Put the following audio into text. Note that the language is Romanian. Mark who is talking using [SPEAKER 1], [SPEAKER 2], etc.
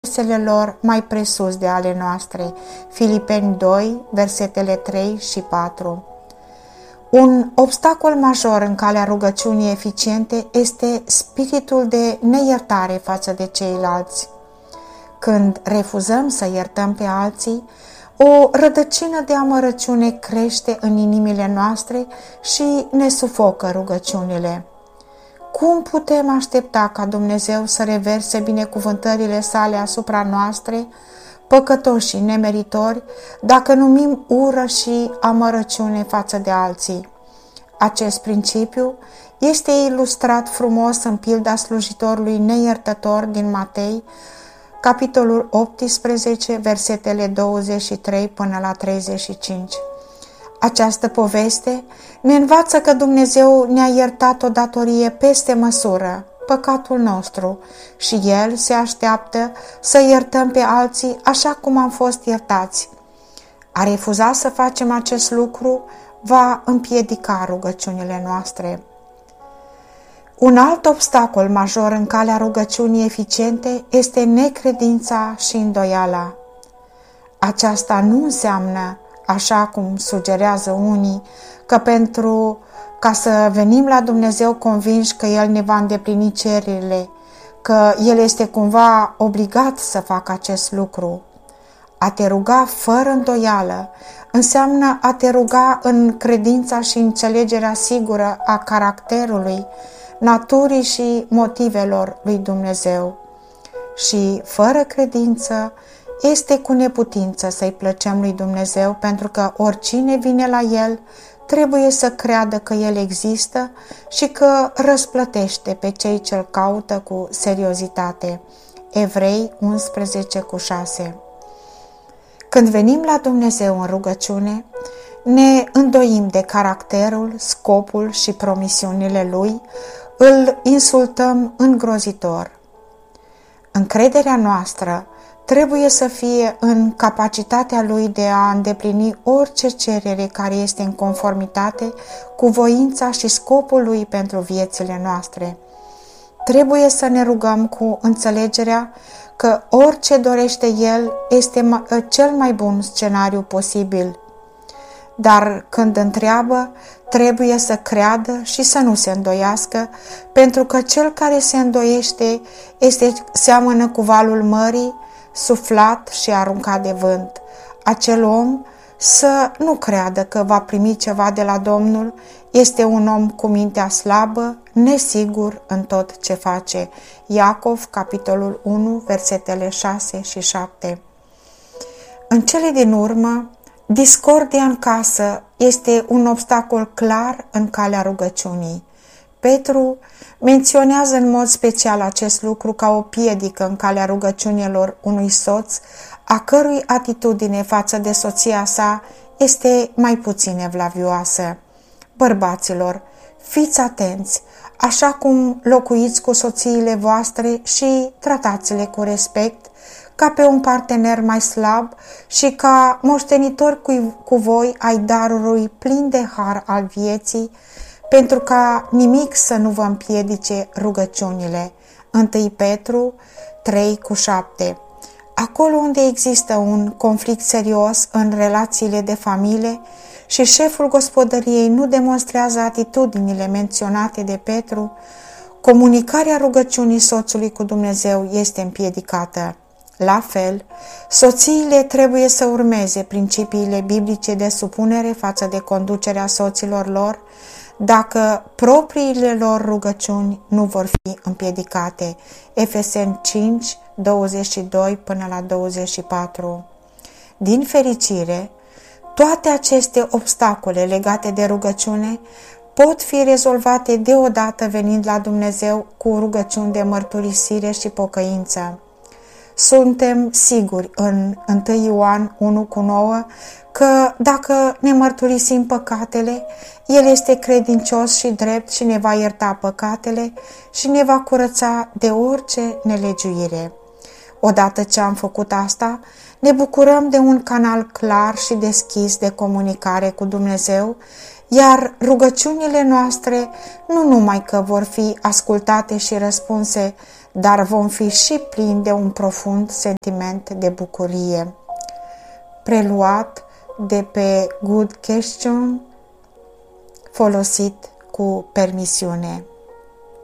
[SPEAKER 1] lor mai presus de ale noastre. Filipeni 2, versetele 3 și 4. Un obstacol major în calea rugăciunii eficiente este spiritul de neiertare față de ceilalți. Când refuzăm să iertăm pe alții, o rădăcină de amărăciune crește în inimile noastre și ne sufocă rugăciunile. Cum putem aștepta ca Dumnezeu să reverse binecuvântările sale asupra noastre, păcătoși și nemeritori, dacă numim ură și amărăciune față de alții? Acest principiu este ilustrat frumos în pilda slujitorului neiertător din Matei, capitolul 18, versetele 23 până la 35. Această poveste ne învață că Dumnezeu ne-a iertat o datorie peste măsură, păcatul nostru, și El se așteaptă să iertăm pe alții așa cum am fost iertați. A refuza să facem acest lucru va împiedica rugăciunile noastre. Un alt obstacol major în calea rugăciunii eficiente este necredința și îndoiala. Aceasta nu înseamnă, așa cum sugerează unii, că pentru ca să venim la Dumnezeu convinși că El ne va îndeplini cererile, că El este cumva obligat să facă acest lucru. A te ruga fără îndoială înseamnă a te ruga în credința și înțelegerea sigură a caracterului, naturii și motivelor lui Dumnezeu. Și fără credință este cu neputință să-i plăcem lui Dumnezeu, pentru că oricine vine la El trebuie să creadă că El există și că răsplătește pe cei ce-L caută cu seriozitate. Evrei 11:6. Când venim la Dumnezeu în rugăciune, ne îndoim de caracterul, scopul și promisiunile Lui, îl insultăm îngrozitor. Încrederea noastră trebuie să fie în capacitatea Lui de a îndeplini orice cerere care este în conformitate cu voința și scopul Lui pentru viețile noastre. Trebuie să ne rugăm cu înțelegerea că orice dorește El este cel mai bun scenariu posibil. Dar când întreabă, trebuie să creadă și să nu se îndoiască, pentru că cel care se îndoiește seamănă cu valul mării, suflat și aruncat de vânt. Acel om să nu creadă că va primi ceva de la Domnul, este un om cu mintea slabă, nesigur în tot ce face. Iacov, capitolul 1, versetele 6 și 7. În cele din urmă, discordia în casă este un obstacol clar în calea rugăciunii. Petru menționează în mod special acest lucru ca o piedică în calea rugăciunilor unui soț, a cărui atitudine față de soția sa este mai puțin evlavioasă. Bărbaților, fiți atenți, așa cum locuiți cu soțiile voastre și tratați-le cu respect, ca pe un partener mai slab și ca moștenitori cu voi ai darului plin de har al vieții, pentru ca nimic să nu vă împiedice rugăciunile. 1 Petru 3:7. Acolo unde există un conflict serios în relațiile de familie și șeful gospodăriei nu demonstrează atitudinile menționate de Petru, comunicarea rugăciunii soțului cu Dumnezeu este împiedicată. La fel, soțiile trebuie să urmeze principiile biblice de supunere față de conducerea soților lor, dacă propriile lor rugăciuni nu vor fi împiedicate. Efeseni 5, 22 până la 24. Din fericire, toate aceste obstacole legate de rugăciune pot fi rezolvate deodată venind la Dumnezeu cu rugăciuni de mărturisire și pocăință. Suntem siguri în 1 Ioan 1:9 că dacă ne mărturisim păcatele, El este credincios și drept și ne va ierta păcatele și ne va curăța de orice nelegiuire. Odată ce am făcut asta, ne bucurăm de un canal clar și deschis de comunicare cu Dumnezeu, iar rugăciunile noastre nu numai că vor fi ascultate și răspunse, dar vom fi și plini de un profund sentiment de bucurie. Preluat de pe Good Question, folosit cu permisiune.